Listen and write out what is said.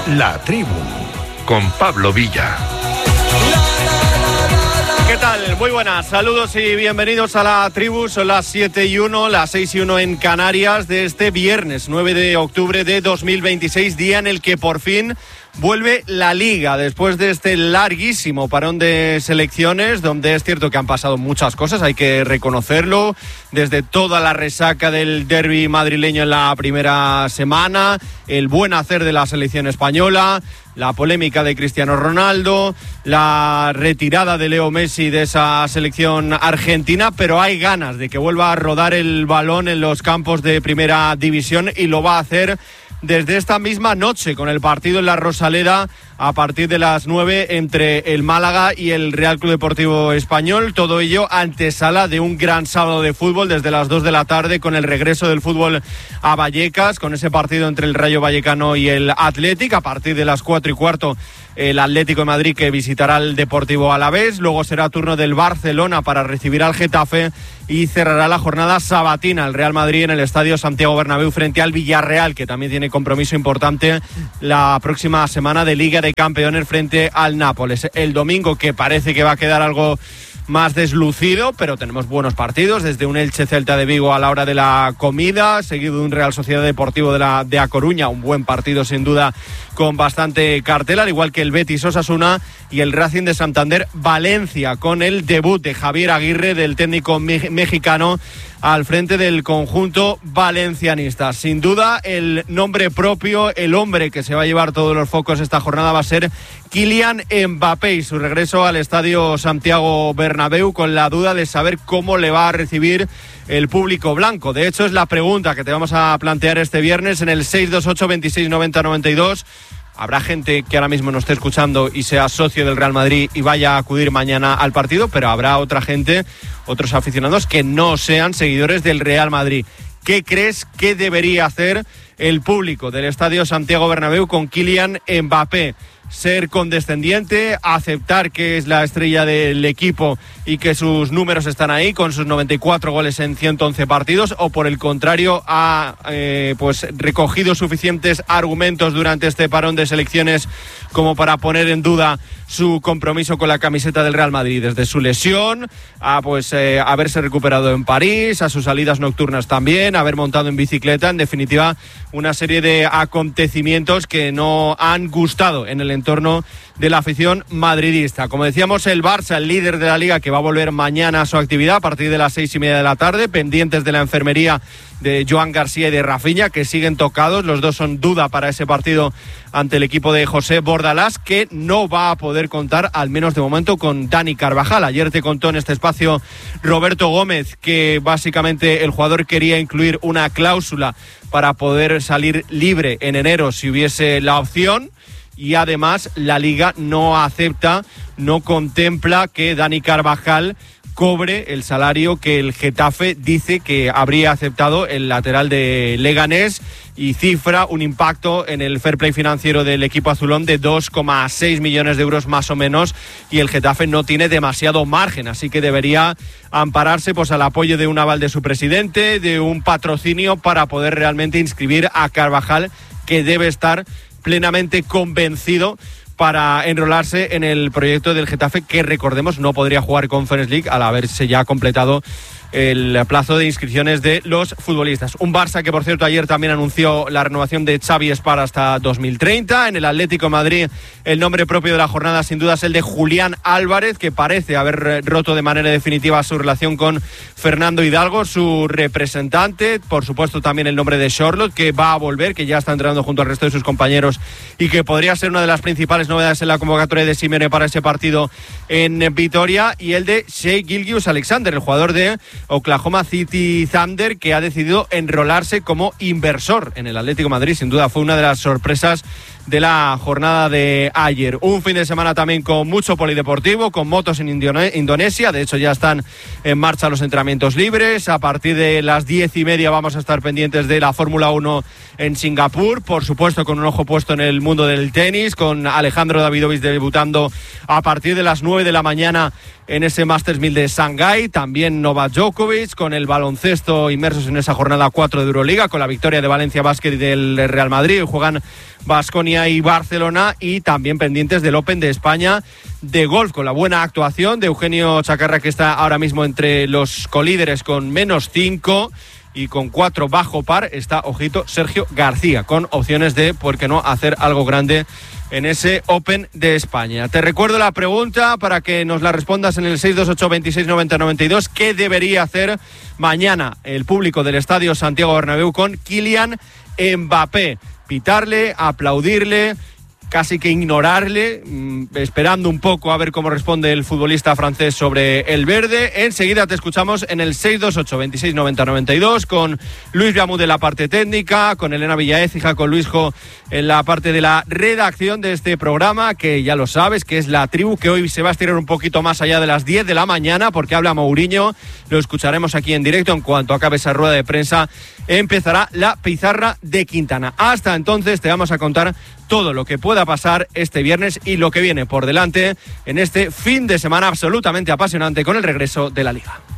La Tribu, con Pablo Villa. ¿Qué tal? Muy buenas, saludos y bienvenidos a La Tribu. Son las 7:01, las 6:01 en Canarias de este viernes 9 de octubre de 2026, día en el que por fin vuelve la Liga después de este larguísimo parón de selecciones, donde es cierto que han pasado muchas cosas, hay que reconocerlo, desde toda la resaca del derbi madrileño en la primera semana, el buen hacer de la selección española, la polémica de Cristiano Ronaldo, la retirada de Leo Messi de esa selección argentina, pero hay ganas de que vuelva a rodar el balón en los campos de primera división y lo va a hacer desde esta misma noche con el partido en la Rosaleda a partir de las 9 entre el Málaga y el Real Club Deportivo Español. Todo ello antesala de un gran sábado de fútbol desde las 2 de la tarde con el regreso del fútbol a Vallecas, con ese partido entre el Rayo Vallecano y el Athletic. A partir de las 4:15 el Atlético de Madrid, que visitará al Deportivo Alavés. Luego será turno del Barcelona para recibir al Getafe y cerrará la jornada sabatina el Real Madrid en el Estadio Santiago Bernabéu frente al Villarreal, que también tiene compromiso importante la próxima semana de Liga de Campeones frente al Nápoles. El domingo, que parece que va a quedar algo más deslucido, pero tenemos buenos partidos, desde un Elche Celta de Vigo a la hora de la comida, seguido de un Real Sociedad Deportivo de A Coruña, un buen partido sin duda con bastante cartel, al igual que el Betis Osasuna y el Racing de Santander Valencia, con el debut de Javier Aguirre, del técnico mexicano, al frente del conjunto valencianista. Sin duda, el nombre propio, el hombre que se va a llevar todos los focos esta jornada va a ser Kylian Mbappé y su regreso al Estadio Santiago Bernabéu, con la duda de saber cómo le va a recibir el público blanco. De hecho, es la pregunta que te vamos a plantear este viernes en el 628 26 90 92. Habrá gente que ahora mismo nos esté escuchando y sea socio del Real Madrid y vaya a acudir mañana al partido, pero habrá otra gente, otros aficionados que no sean seguidores del Real Madrid. ¿Qué crees que debería hacer el público del Estadio Santiago Bernabéu con Kylian Mbappé? Ser condescendiente, aceptar que es la estrella del equipo y que sus números están ahí con sus 94 goles en 111 partidos, o por el contrario ha recogido suficientes argumentos durante este parón de selecciones como para poner en duda su compromiso con la camiseta del Real Madrid, desde su lesión a haberse recuperado en París, a sus salidas nocturnas también, haber montado en bicicleta, en definitiva una serie de acontecimientos que no han gustado en el entorno de la afición madridista. Como decíamos, el Barça, el líder de la Liga, que va a volver mañana a su actividad a partir de las 6:30 de la tarde, pendientes de la enfermería de Joan García y de Rafinha, que siguen tocados. Los dos son duda para ese partido ante el equipo de José Bordalás, que no va a poder contar, al menos de momento, con Dani Carvajal. Ayer te contó en este espacio Roberto Gómez que básicamente el jugador quería incluir una cláusula para poder salir libre en enero si hubiese la opción. Y además la Liga no contempla que Dani Carvajal cobre el salario que el Getafe dice que habría aceptado el lateral de Leganés, y cifra un impacto en el fair play financiero del equipo azulón de 2,6 millones de euros más o menos, y el Getafe no tiene demasiado margen, así que debería ampararse al apoyo de un aval de su presidente, de un patrocinio, para poder realmente inscribir a Carvajal, que debe estar plenamente convencido para enrolarse en el proyecto del Getafe, que recordemos no podría jugar Conference League al haberse ya completado el plazo de inscripciones de los futbolistas. Un Barça que, por cierto, ayer también anunció la renovación de Xavi Espar hasta 2030. En el Atlético de Madrid, el nombre propio de la jornada sin duda es el de Julián Álvarez, que parece haber roto de manera definitiva su relación con Fernando Hidalgo, su representante. Por supuesto, también el nombre de Charlotte, que va a volver, que ya está entrenando junto al resto de sus compañeros y que podría ser una de las principales novedades en la convocatoria de Simeone para ese partido en Vitoria. Y el de Shai Gilgeous-Alexander, el jugador de Oklahoma City Thunder, que ha decidido enrolarse como inversor en el Atlético de Madrid. Sin duda fue una de las sorpresas de la jornada de ayer. Un fin de semana también con mucho polideportivo, con motos en Indonesia. De hecho, ya están en marcha los entrenamientos libres. A partir de las 10:30 vamos a estar pendientes de la Fórmula 1 en Singapur. Por supuesto, con un ojo puesto en el mundo del tenis, con Alejandro Davidovich debutando a partir de las 9 de la mañana en ese Masters 1000 de Shanghái. También Novak Djokovic, con el baloncesto inmersos en esa jornada 4 de Euroliga, con la victoria de Valencia Basket y del Real Madrid. Juegan Baskonia Polonia y Barcelona, y también pendientes del Open de España de golf, con la buena actuación de Eugenio Chacarra, que está ahora mismo entre los colíderes con -5 y con 4 bajo par. Está, ojito, Sergio García, con opciones de, ¿por qué no?, hacer algo grande en ese Open de España. Te recuerdo la pregunta para que nos la respondas en el 628 26 90 92. ¿Qué debería hacer mañana el público del Estadio Santiago Bernabéu con Kylian Mbappé? Pitarle, aplaudirle, casi que ignorarle, esperando un poco a ver cómo responde el futbolista francés sobre el verde. Enseguida te escuchamos en el 628 26 90 92 con Luis Viamud en la parte técnica, con Elena Villaécija, con Luisjo en la parte de la redacción de este programa, que ya lo sabes, que es La Tribu, que hoy se va a estirar un poquito más allá de las 10 de la mañana, porque habla Mourinho. Lo escucharemos aquí en directo. En cuanto acabe esa rueda de prensa, empezará la pizarra de Quintana. Hasta entonces te vamos a contar todo lo que pueda pasar este viernes y lo que viene por delante en este fin de semana absolutamente apasionante con el regreso de la Liga.